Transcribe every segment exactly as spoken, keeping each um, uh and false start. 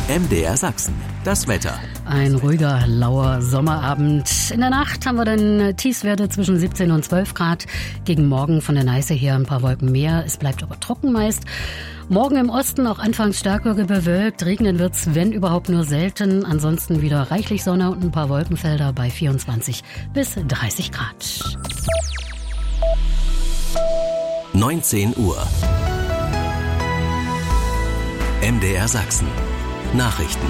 M D R Sachsen, das Wetter. Ein ruhiger, lauer Sommerabend. In der Nacht haben wir dann Tiefstwerte zwischen siebzehn und zwölf Grad. Gegen Morgen von der Neiße her ein paar Wolken mehr. Es bleibt aber trocken meist. Morgen im Osten auch anfangs stärker bewölkt. Regnen wird's, wenn überhaupt, nur selten. Ansonsten wieder reichlich Sonne und ein paar Wolkenfelder bei vierundzwanzig bis dreißig Grad. neunzehn Uhr. M D R Sachsen. Nachrichten.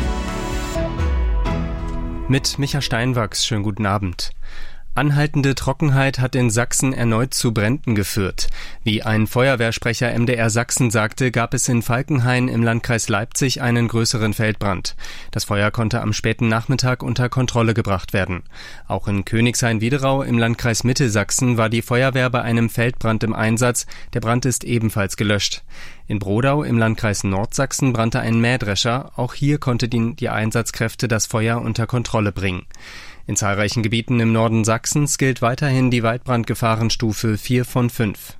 Mit Micha Steinwachs, schönen guten Abend. Anhaltende Trockenheit hat in Sachsen erneut zu Bränden geführt. Wie ein Feuerwehrsprecher M D R Sachsen sagte, gab es in Falkenhain im Landkreis Leipzig einen größeren Feldbrand. Das Feuer konnte am späten Nachmittag unter Kontrolle gebracht werden. Auch in Königshain-Widerau im Landkreis Mittelsachsen war die Feuerwehr bei einem Feldbrand im Einsatz. Der Brand ist ebenfalls gelöscht. In Brodau im Landkreis Nordsachsen brannte ein Mähdrescher. Auch hier konnten die, die Einsatzkräfte das Feuer unter Kontrolle bringen. In zahlreichen Gebieten im Norden Sachsens gilt weiterhin die Waldbrandgefahrenstufe vier von fünf.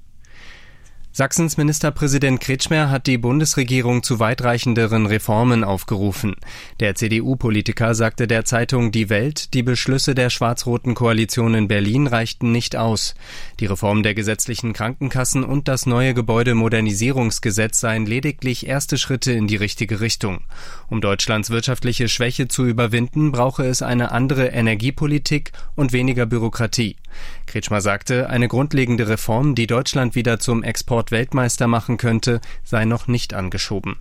Sachsens Ministerpräsident Kretschmer hat die Bundesregierung zu weitreichenderen Reformen aufgerufen. Der C D U-Politiker sagte der Zeitung Die Welt, die Beschlüsse der schwarz-roten Koalition in Berlin reichten nicht aus. Die Reform der gesetzlichen Krankenkassen und das neue Gebäudemodernisierungsgesetz seien lediglich erste Schritte in die richtige Richtung. Um Deutschlands wirtschaftliche Schwäche zu überwinden, brauche es eine andere Energiepolitik und weniger Bürokratie. Kretschmer sagte, eine grundlegende Reform, die Deutschland wieder zum Exportweltmeister machen könnte, sei noch nicht angeschoben.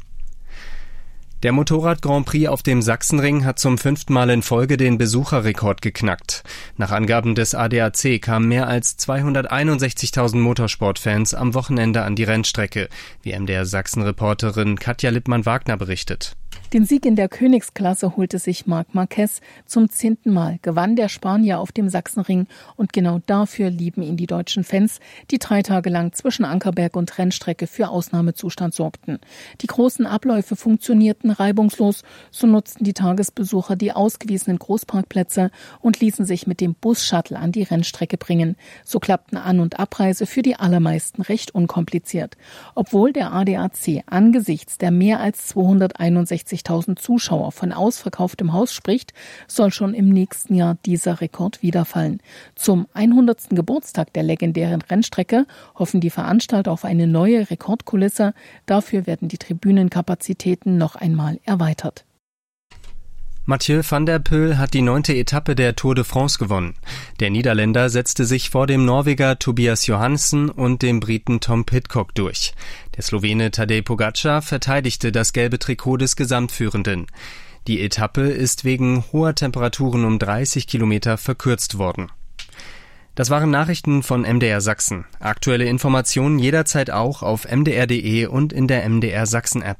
Der Motorrad-Grand Prix auf dem Sachsenring hat zum fünften Mal in Folge den Besucherrekord geknackt. Nach Angaben des A D A C kamen mehr als zweihunderteinundsechzigtausend Motorsportfans am Wochenende an die Rennstrecke, wie M D R Sachsen-Reporterin Katja Lippmann-Wagner berichtet. Den Sieg in der Königsklasse holte sich Marc Marquez. Zum zehnten Mal gewann der Spanier auf dem Sachsenring und genau dafür lieben ihn die deutschen Fans, die drei Tage lang zwischen Ankerberg und Rennstrecke für Ausnahmezustand sorgten. Die großen Abläufe funktionierten reibungslos, so nutzten die Tagesbesucher die ausgewiesenen Großparkplätze und ließen sich mit dem Bus-Shuttle an die Rennstrecke bringen. So klappten An- und Abreise für die allermeisten recht unkompliziert. Obwohl der A D A C angesichts der mehr als zweihunderteinundsechzigtausend Zuschauer von ausverkauftem Haus spricht, soll schon im nächsten Jahr dieser Rekord wiederfallen. Zum hundertsten Geburtstag der legendären Rennstrecke hoffen die Veranstalter auf eine neue Rekordkulisse. Dafür werden die Tribünenkapazitäten noch einmal erweitert. Mathieu van der Poel hat die neunte Etappe der Tour de France gewonnen. Der Niederländer setzte sich vor dem Norweger Tobias Johannessen und dem Briten Tom Pidcock durch. Der Slowene Tadej Pogačar verteidigte das gelbe Trikot des Gesamtführenden. Die Etappe ist wegen hoher Temperaturen um dreißig Kilometer verkürzt worden. Das waren Nachrichten von M D R Sachsen. Aktuelle Informationen jederzeit auch auf m d r punkt d e und in der M D R Sachsen App.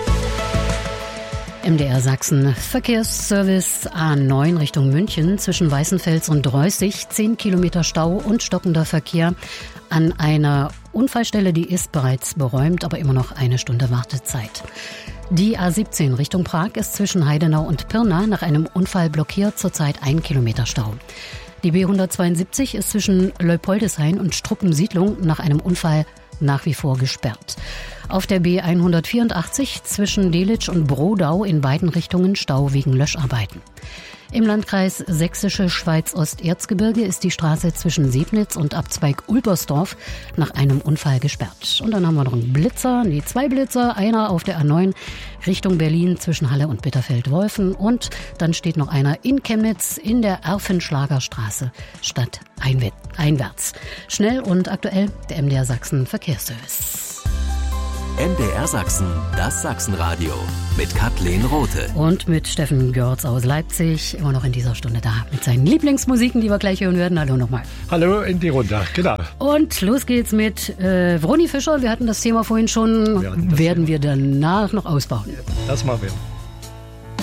M D R Sachsen Verkehrsservice A neun Richtung München zwischen Weißenfels und Reußig. zehn Kilometer Stau und stockender Verkehr an einer Unfallstelle, die ist bereits beräumt, aber immer noch eine Stunde Wartezeit. Die A siebzehn Richtung Prag ist zwischen Heidenau und Pirna nach einem Unfall blockiert, zurzeit ein Kilometer Stau. Die B hundertzweiundsiebzig ist zwischen Leupoldeshain und Struppensiedlung nach einem Unfall nach wie vor gesperrt. Auf der B hundertvierundachtzig zwischen Delitzsch und Brodau in beiden Richtungen Stau wegen Löscharbeiten. Im Landkreis Sächsische Schweiz-Osterzgebirge ist die Straße zwischen Sebnitz und Abzweig Ulbersdorf nach einem Unfall gesperrt. Und dann haben wir noch einen Blitzer, nee, zwei Blitzer, einer auf der A neun Richtung Berlin zwischen Halle und Bitterfeld-Wolfen und dann steht noch einer in Chemnitz in der Erfenschlagerstraße statt einwärts. Schnell und aktuell der M D R Sachsen Verkehrsservice. M D R Sachsen, das Sachsenradio mit Kathleen Rothe. Und mit Steffen Görz aus Leipzig, immer noch in dieser Stunde da, mit seinen Lieblingsmusiken, die wir gleich hören werden. Hallo nochmal. Hallo in die Runde, genau. Und los geht's mit äh, Vroni Fischer. Wir hatten das Thema vorhin schon, wir werden Thema. wir danach noch ausbauen. Das machen wir.